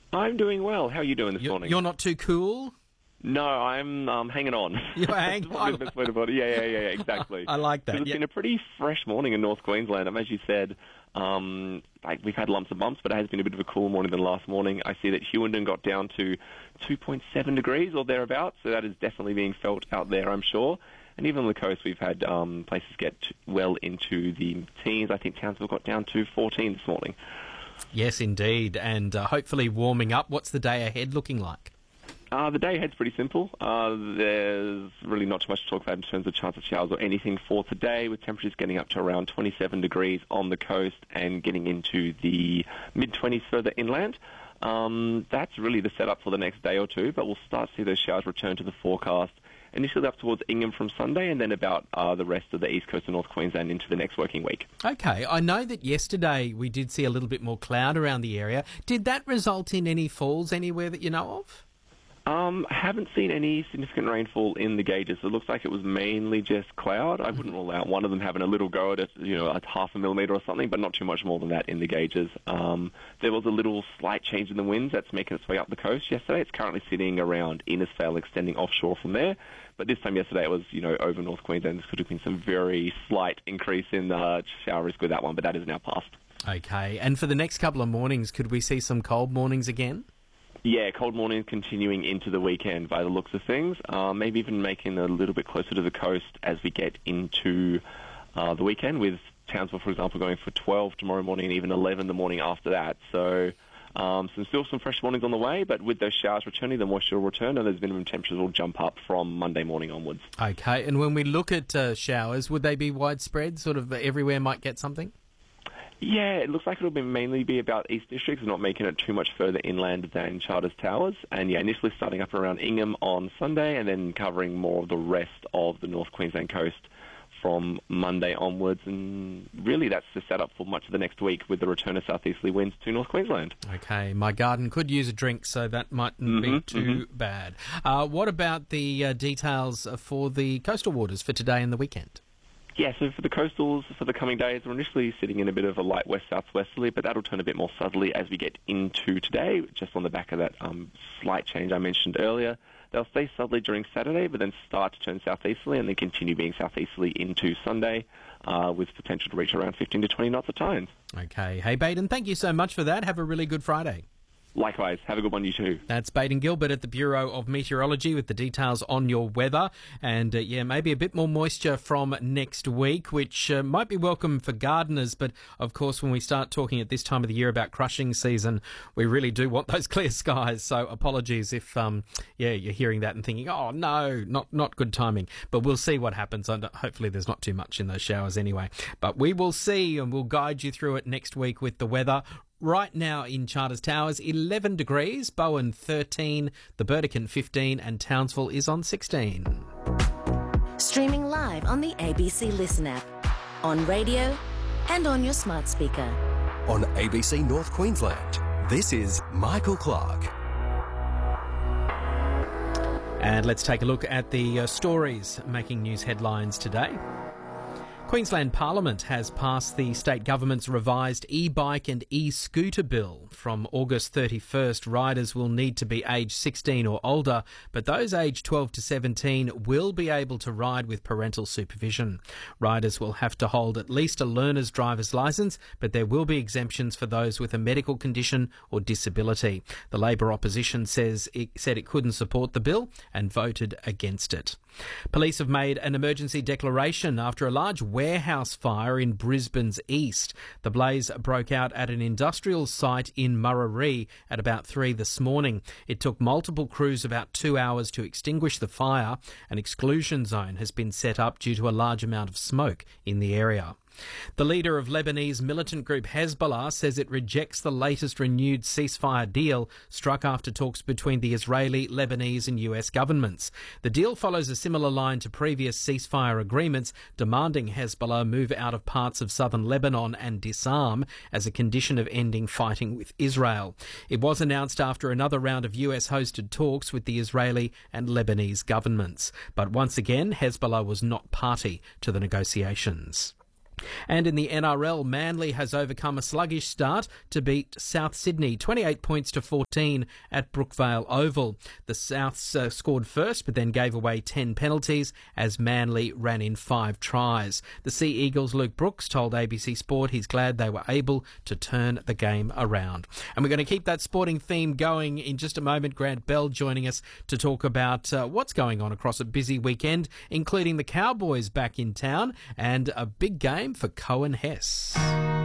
I'm doing well. How are you doing this morning? You're not too cool? No, I'm hanging on. You're hanging on? That's the best way to put it. Yeah, exactly. I like that. It's been a pretty fresh morning in North Queensland. As you said, we've had lumps and bumps, but it has been a bit of a cool morning than last morning. I see that Hewenden got down to 2.7 degrees or thereabouts, so that is definitely being felt out there, I'm sure. And even on the coast, we've had places get well into the teens. I think Townsville got down to 14 this morning. Yes, indeed, and hopefully warming up. What's the day ahead looking like? The day ahead's pretty simple. There's really not too much to talk about in terms of chance of showers or anything for today, with temperatures getting up to around 27 degrees on the coast and getting into the mid-20s further inland. That's really the setup for the next day or two, but we'll start to see those showers return to the forecast initially up towards Ingham from Sunday, and then about the rest of the east coast of North Queensland into the next working week. Okay, I know that yesterday we did see a little bit more cloud around the area. Did that result in any falls anywhere that you know of? Haven't seen any significant rainfall in the gauges. It looks like it was mainly just cloud. I wouldn't rule out one of them having a little go at a half a millimetre or something, but not too much more than that in the gauges. There was a little slight change in the winds that's making its way up the coast yesterday. It's currently sitting around Innisfail, extending offshore from there. But this time yesterday it was, over North Queensland. There could have been some very slight increase in the shower risk with that one, but that is now past. Okay, and for the next couple of mornings, could we see some cold mornings again? Yeah, cold mornings continuing into the weekend by the looks of things. Maybe even making a little bit closer to the coast as we get into the weekend, with Townsville, for example, going for 12 tomorrow morning and even 11 the morning after that. So still some fresh mornings on the way, but with those showers returning, the moisture will return and those minimum temperatures will jump up from Monday morning onwards. Okay, and when we look at showers, would they be widespread, sort of everywhere might get something? Yeah, it looks like it'll mainly be about East Districts, not making it too much further inland than Charters Towers. And yeah, initially starting up around Ingham on Sunday and then covering more of the rest of the North Queensland coast from Monday onwards. And really that's the setup for much of the next week with the return of southeasterly winds to North Queensland. Okay, my garden could use a drink, so that mightn't be too bad. What about the details for the coastal waters for today and the weekend? Yeah, so for the coastals, for the coming days, we're initially sitting in a bit of a light west-southwesterly, but that'll turn a bit more southerly as we get into today, just on the back of that slight change I mentioned earlier. They'll stay southerly during Saturday, but then start to turn southeasterly and then continue being southeasterly into Sunday, with potential to reach around 15 to 20 knots at times. Okay. Hey, Baden, thank you so much for that. Have a really good Friday. Likewise. Have a good one, you too. That's Baden Gilbert at the Bureau of Meteorology with the details on your weather. And, maybe a bit more moisture from next week, which might be welcome for gardeners. But, of course, when we start talking at this time of the year about crushing season, we really do want those clear skies. So apologies if, you're hearing that and thinking, oh, no, not good timing. But we'll see what happens. And hopefully there's not too much in those showers anyway. But we will see, and we'll guide you through it next week with the weather. Right now in Charters Towers, 11 degrees, Bowen 13, the Burdekin 15 and Townsville is on 16. Streaming live on the ABC Listen app, on radio and on your smart speaker. On ABC North Queensland, this is Michael Clark. And let's take a look at the stories making news headlines today. Queensland Parliament has passed the state government's revised e-bike and e-scooter bill. From August 31st, riders will need to be aged 16 or older, but those aged 12 to 17 will be able to ride with parental supervision. Riders will have to hold at least a learner's driver's licence, but there will be exemptions for those with a medical condition or disability. The Labor opposition said it couldn't support the bill and voted against it. Police have made an emergency declaration after a large warehouse fire in Brisbane's east. The blaze broke out at an industrial site in Murarrie at about 3 this morning. It took multiple crews about 2 hours to extinguish the fire. An exclusion zone has been set up due to a large amount of smoke in the area. The leader of Lebanese militant group Hezbollah says it rejects the latest renewed ceasefire deal struck after talks between the Israeli, Lebanese and US governments. The deal follows a similar line to previous ceasefire agreements, demanding Hezbollah move out of parts of southern Lebanon and disarm as a condition of ending fighting with Israel. It was announced after another round of US-hosted talks with the Israeli and Lebanese governments. But once again, Hezbollah was not party to the negotiations. And in the NRL, Manly has overcome a sluggish start to beat South Sydney, 28 points to 14 at Brookvale Oval. The Souths scored first, but then gave away 10 penalties as Manly ran in 5 tries. The Sea Eagles' Luke Brooks told ABC Sport he's glad they were able to turn the game around. And we're going to keep that sporting theme going in just a moment. Grant Bell joining us to talk about what's going on across a busy weekend, including the Cowboys back in town and a big game for Coen Hess.